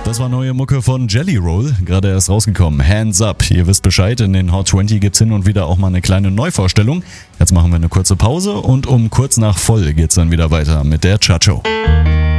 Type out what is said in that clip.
Das war neue Mucke von Jelly Roll, gerade erst rausgekommen. Hands Up. Ihr wisst Bescheid, in den Hot 20 gibt's hin und wieder auch mal eine kleine Neuvorstellung. Jetzt machen wir eine kurze Pause und um kurz nach voll geht's dann wieder weiter mit der Chacho.